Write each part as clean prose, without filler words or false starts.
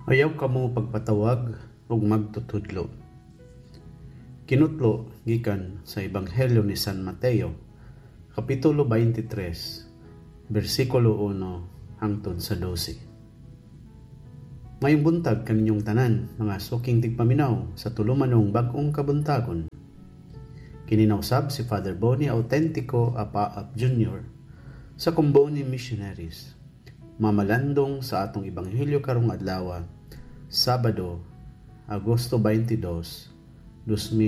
Ayaw kamo pagpatawag ug magtutudlo. Kinutlo gikan sa Ebanghelyo ni San Mateo, Kapitulo 23, versikulo 1 hangtod sa 12. Ngayong buntag kaninyong tanan, mga suking tigpaminaw sa tulumanong bag-ong kabuntagon. Kininausab si Father Boni Autentico Apaap Jr. sa Kumboni Missionaries, mamalandong sa atong Ebanghelyo karong adlaw, Sabado, Agosto 22,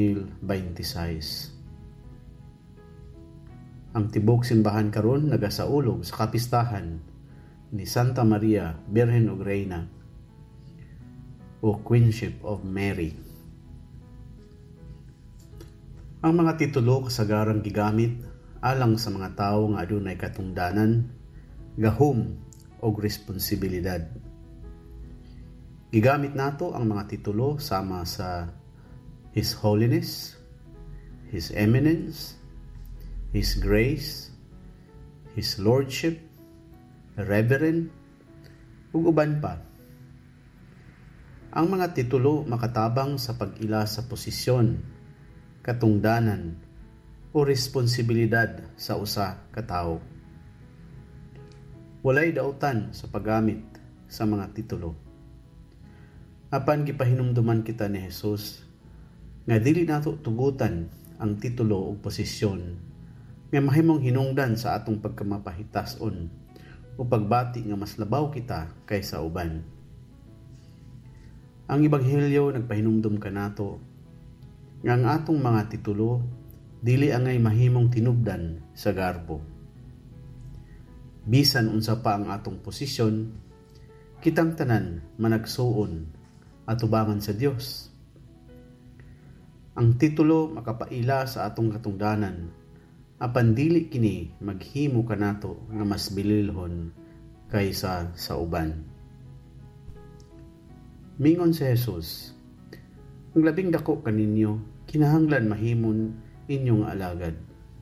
2026. Ang tibok simbahan karon nagasaulog sa kapistahan ni Santa Maria Birhen ug Reina o Queenship of Mary. Ang mga titulo kasagarang gigamit alang sa mga tawo nga adunay katungdanan, gahom o responsibilidad. Gigamit nato ang mga titulo sama sa His Holiness, His Eminence, His Grace, His Lordship, Reverend, ug uban pa. Ang mga titulo makatabang sa pag-ila sa posisyon, katungdanan, o responsibilidad sa usa ka tawo. Walay dautan sa paggamit sa mga titulo. Apan gipahinumduman kita ni Jesus nga dili nato tugutan ang titulo o posisyon nga mahimong hinungdan sa atong pagkamapahitason o pagbati nga mas labaw kita kaysa uban. Ang Ebanghelyo nagpahinumdum kanato nga ang atong mga titulo dili angay mahimong tinubdan sa garbo. Bisan unsa pa ang atong posisyon, kitang tanan managsuon atubangan sa Dios. Ang titulo makapaila sa atong katungdanan, apan dili kini maghimo kanato nga mas bililhon kaysa sa uban. Mingon si Jesus, ang labing dako kaninyo, kinahanglan mahimon inyong alagad.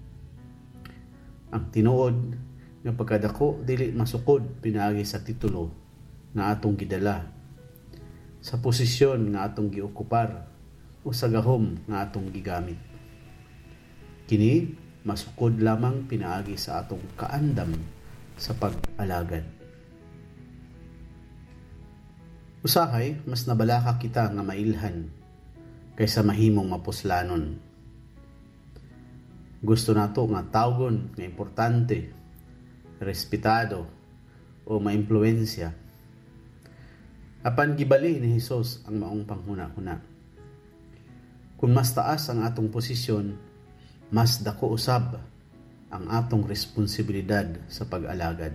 Ang tinuod nga pagkadako dili masukod pinaagi sa titulo nga atong gidala, sa posisyon nga atong giokupar o sa gahom nga atong gigamit. Kini masukod lamang pinaagi sa atong kaandam sa pag-alagad. Usahay mas nabalaka kita nga mailhan kaysa mahimong mapuslanon. Gusto nato nga tawgon nga importante, respetado o maimpluwensya. Apan gibali ni Jesus ang maong panghuna-huna. Kung mas taas ang atong posisyon, mas dako usab ang atong responsibilidad sa pag-alagad.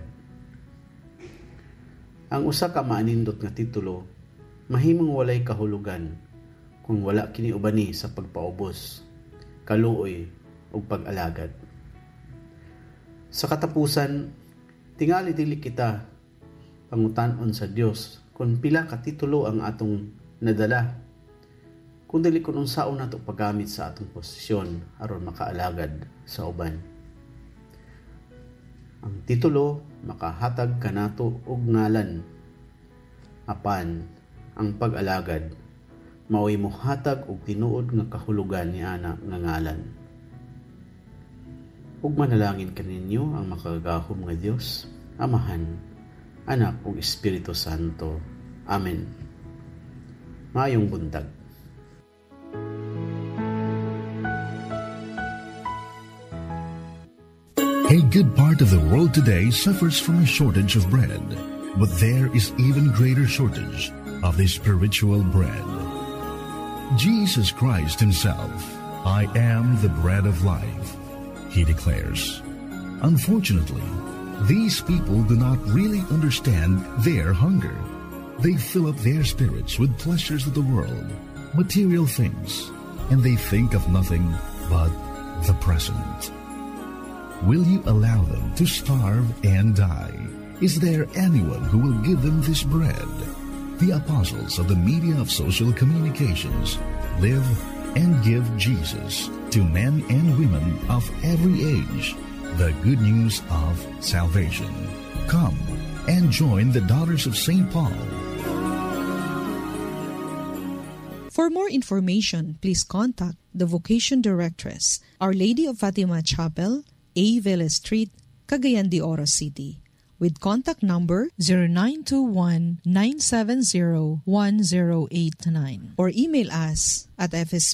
Ang usa ka maanindot nga titulo mahimong walay kahulugan kung wala kini ubani sa pagpaubos, kaluoy ug pag-alagad. Sa katapusan, tingali dili kita pangutan-on sa Dios kung pila ka titulo ang atong nadala, kung dili kung unsaon nato paggamit sa atong posisyon aron makaalagad sa uban. Ang titulo makahatag kanato og ngalan, apan ang pag-alagad mao'y mohatag og tinuod nga kahulugan ni ana nga ngalan. Ug manalangin kaninyo ang makagahom nga Dios, Amahan, Anak ug Espiritu Santo. Amen. Mayong buntag. A good part of the world today suffers from a shortage of bread, but there is even greater shortage of the spiritual bread. Jesus Christ himself, I am the bread of life, he declares. Unfortunately, these people do not really understand their hunger. They fill up their spirits with pleasures of the world, material things, and they think of nothing but the present. Will you allow them to starve and die? Is there anyone who will give them this bread? The apostles of the media of social communications live and give Jesus to men and women of every age, the good news of salvation. Come and join the Daughters of St. Paul For more information, please contact the Vocation Directress, Our Lady of Fatima Chapel, A. Vela Street, Cagayan de Oro City, with contact number 0921-970-1089 or email us at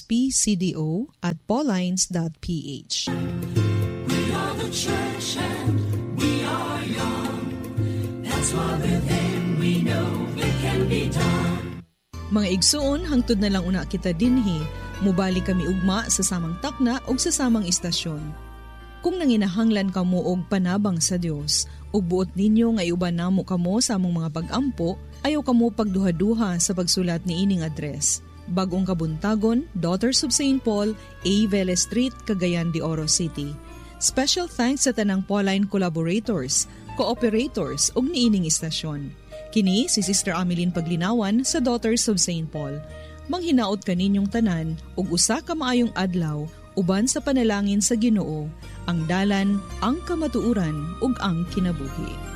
fspcdo@paulines.ph. We are the church and we are young. That's why within we know it can be done. Mga igsoon, hangtod na lang una kita dinhi, mubali kami ugma sa samang takna o sa samang istasyon. Kung nanginahanglan kamo og panabang sa Dios, ug buot ninyo nga iuban namo kamo sa among mga pag-ampo, ayaw kamo pagduha-duha sa pagsulat ni ining address. Bagong Kabuntagon, Daughters of St. Paul, A. Vela Street, Cagayan de Oro City. Special thanks sa tanang Pauline collaborators, cooperators ug niining istasyon. Kini si Sister Ameline Paglinawan sa Daughters of St. Paul. Manghinaot kaninyong tanan ug usa ka maayong adlaw uban sa panalangin sa Ginoo, ang dalan, ang kamatuuran ug ang kinabuhi.